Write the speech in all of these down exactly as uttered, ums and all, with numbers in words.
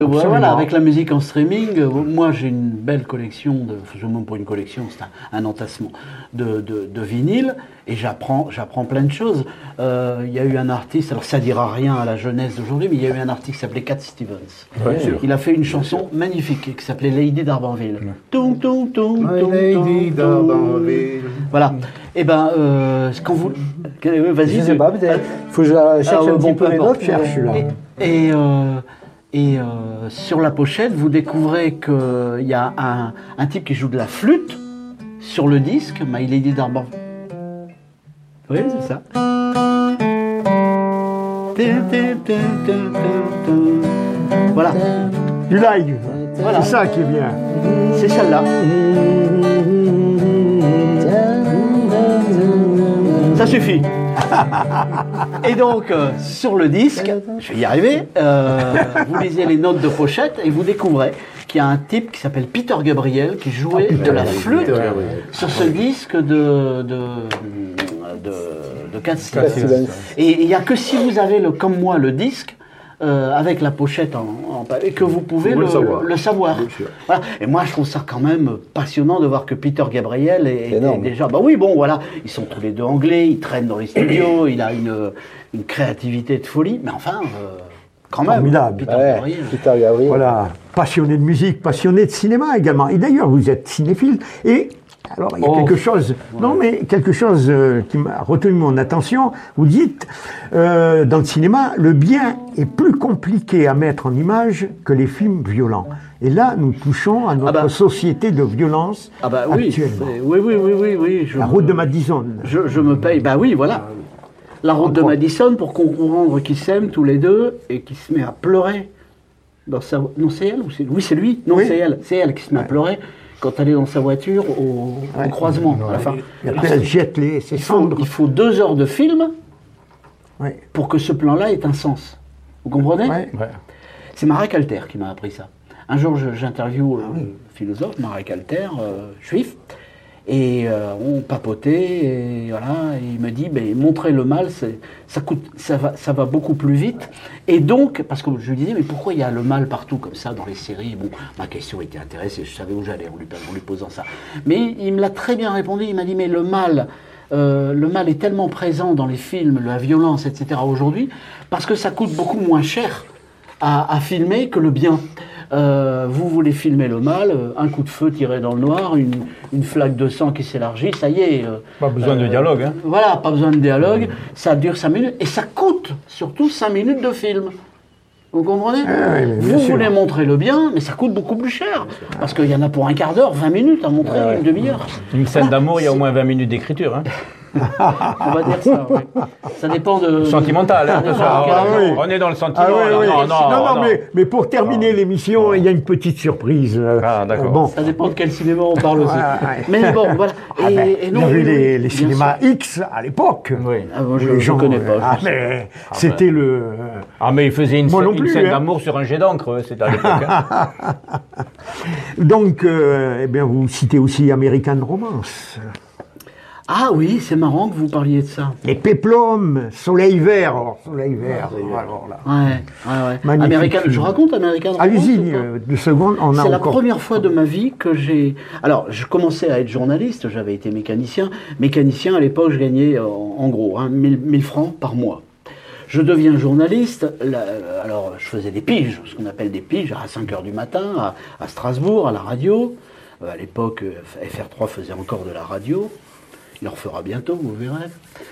Ouais, voilà, avec la musique en streaming, euh, moi j'ai une belle collection, de, je ne même pas une collection, c'est un, un entassement de, de, de vinyles, et j'apprends, j'apprends plein de choses. Euh, Il y a eu un artiste, alors ça dira rien à la jeunesse d'aujourd'hui, mais il y a eu un artiste qui s'appelait Cat Stevens. Ouais, il a fait une chanson magnifique qui s'appelait Lady d'Arbanville. Ouais. Toum, toum, toum, toum, Lady d'Arbanville. Voilà. Et ben, euh, quand vous, vas-y. Je sais pas, peut-être. Il faut que je cherche Ah, un bon, petit peu peu les importe. notes. Cherche là. Et, et, euh, et euh, sur la pochette, vous découvrez qu'il y a un, un type qui joue de la flûte sur le disque, My Lady d'Arbanville. Oui, c'est ça. Voilà. Du live. Voilà. C'est ça qui est bien. C'est celle-là. Ça suffit. Et donc, euh, sur le disque, je vais y arriver, euh, vous lisez les notes de pochette et vous découvrez qu'il y a un type qui s'appelle Peter Gabriel qui jouait Ah, de la Peter flûte Gabriel. sur ce disque de, de, de, de Cat Stevens. Stevens. Et il n'y a que si vous avez, le, comme moi, le disque, euh, avec la pochette en, en papier, que vous pouvez Vous le, le savoir. le savoir. Bien sûr. Voilà. Et moi, je trouve ça quand même passionnant de voir que Peter Gabriel est, C'est énorme. est déjà... Bah oui, bon, voilà, ils sont tous les deux anglais, ils traînent dans les studios, il a une, une créativité de folie, mais enfin, euh, quand même, Formidable. Peter Ouais, Gabriel. Peter Gabriel. Voilà, passionné de musique, passionné de cinéma également. Et d'ailleurs, vous êtes cinéphile. Et alors, il y a Oh. quelque chose, non mais quelque chose euh, qui m'a retenu mon attention. Vous dites, euh, dans le cinéma, le bien est plus compliqué à mettre en image que les films violents. Et là, nous touchons à notre Ah bah. société de violence Ah bah oui, actuellement. c'est- oui, oui, oui, oui, oui. Je La me- route de Madison. Je, je me paye, bah oui, voilà. La route de Encore. Madison pour comprendre qu'ils s'aiment tous les deux et qui se met à pleurer. Dans sa... Non, c'est elle ou c'est Oui, c'est lui. Non, Oui. c'est elle. C'est elle qui se met à pleurer quand elle est dans sa voiture au, au croisement. À la fin. Et après, elle jette les, ses Il faut, cendres. il faut deux heures de film Ouais. pour que ce plan-là ait un sens. Vous comprenez? Ouais. Ouais. C'est Marek Alter qui m'a appris ça. Un jour, je- j'interviewe le philosophe Marek Alter, euh, juif, et euh, on papotait, et voilà, et il me dit, ben, montrer le mal, c'est- ça coûte, ça va, ça va beaucoup plus vite. Et donc, parce que je lui disais, mais pourquoi il y a le mal partout comme ça dans les séries? Bon, ma question était intéressée, je savais où j'allais en lui, en lui posant ça. Mais il me l'a très bien répondu, il m'a dit, mais le mal, euh, le mal est tellement présent dans les films, la violence, et cetera aujourd'hui, parce que ça coûte beaucoup moins cher à, à filmer que le bien. Euh, vous voulez filmer le mal, euh, un coup de feu tiré dans le noir, une, une flaque de sang qui s'élargit, ça y est. euh, Pas besoin de dialogue, hein. Voilà, pas besoin de dialogue, ça dure cinq minutes, et ça coûte surtout cinq minutes de film. Vous comprenez? Ah oui, mais bien Vous sûr. voulez montrer le bien, mais ça coûte beaucoup plus cher. Parce qu'il y en a pour un quart d'heure, vingt minutes à montrer, Ah ouais. une demi-heure. Une scène d'amour, il y a au moins vingt minutes d'écriture. Hein. On va dire ça, oui. Ça dépend de... Sentimental, hein. Ah, ça, ah on- oui. On est dans le sentiment. Ah oui, là. oui. Non, non, non, non. Mais, mais pour terminer l'émission, il y a une petite surprise. euh, Ah, d'accord. euh, bon. Ça dépend de quel cinéma on parle aussi. Ouais, ouais. Mais bon, voilà. Ah Et, ben, et non, il y avait oui, les, oui, les bien cinémas sûr. X à l'époque. Oui. Ah, moi, je Les ne gens, connais euh, pas. ah, je- mais c'était le. Ah, mais il faisait une, Moi scène- non une plus, scène hein. d'amour sur un jet d'encre, c'était à l'époque. Hein. Donc, euh, eh bien, vous citez aussi American Romance. Ah oui, c'est marrant que vous parliez de ça. Les péplums, Soleil vert. Alors, Soleil vert. alors là. Ouais, ouais, ouais. Magnifique American, film. je raconte American Romance Allez-y, ou pas euh, deux secondes, on a C'est la encore. première fois de ma vie que j'ai... Alors, je commençais à être journaliste, j'avais été mécanicien. Mécanicien, à l'époque, je gagnais euh, en gros hein, mille, mille francs par mois. Je deviens journaliste, là, alors je faisais des piges, ce qu'on appelle des piges, à cinq heures du matin, à, à Strasbourg, à la radio. Euh, à l'époque, euh, F R trois faisait encore de la radio. Il en refera bientôt, vous verrez.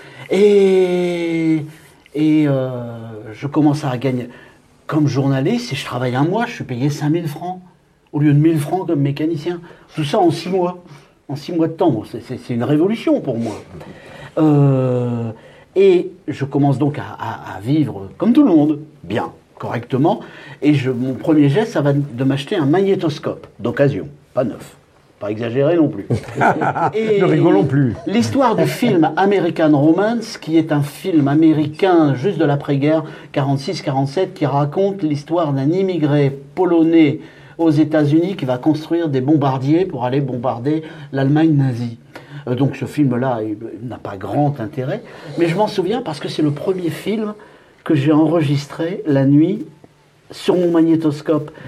Et, et euh, je commence à gagner comme journaliste, et je travaille un mois, je suis payé cinq mille francs, au lieu de mille francs comme mécanicien. Tout ça en six mois, en six mois de temps. Bon, c'est, c'est, c'est une révolution pour moi. Euh, et je commence donc à, à, à vivre comme tout le monde, bien, correctement. Et je, mon premier geste, ça va de m'acheter un magnétoscope d'occasion, pas neuf. Pas exagéré non plus. Et Ne rigolons plus. L'histoire du film American Romance, qui est un film américain juste de l'après-guerre, quarante-six quarante-sept, qui raconte l'histoire d'un immigré polonais aux États-Unis qui va construire des bombardiers pour aller bombarder l'Allemagne nazie. Euh, donc ce film-là il, il n'a pas grand intérêt, mais je m'en souviens parce que c'est le premier film que j'ai enregistré la nuit sur mon magnétoscope.